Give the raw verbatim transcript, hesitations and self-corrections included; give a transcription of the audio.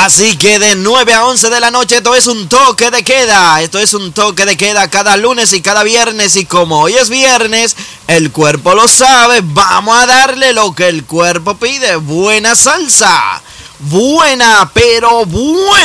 Así que de nueve a once de la noche esto es un toque de queda. Esto es un toque de queda cada lunes y cada viernes. Y como hoy es viernes, el cuerpo lo sabe. Vamos a darle lo que el cuerpo pide. Buena salsa. Buena, pero buena.